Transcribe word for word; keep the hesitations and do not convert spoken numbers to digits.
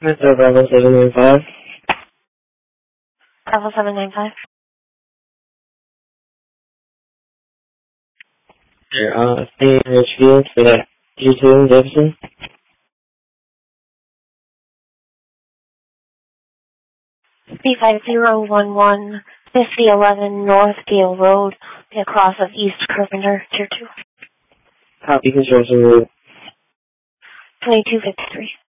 Metro Bravo seven nine five. Bravo seven nine five. Here, uh, stay in Richfield for that G two in Jefferson. B five zero one one fifty eleven North Gale Road, across of East Carpenter, Tier two. Copy construction route. twenty-two fifty-three.